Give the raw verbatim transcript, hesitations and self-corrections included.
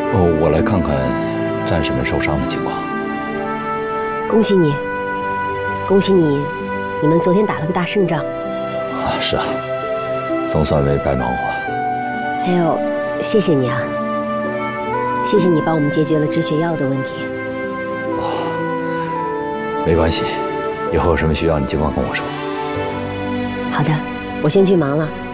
哦，我来看看战士们受伤的情况。 恭喜你，恭喜你，你们昨天打了个大胜仗。 啊，是啊，总算为白忙活。 还有，谢谢你啊，谢谢你帮我们解决了止血药的问题。 哦，没关系，以后有什么需要你尽管跟我说。 好的，我先去忙了。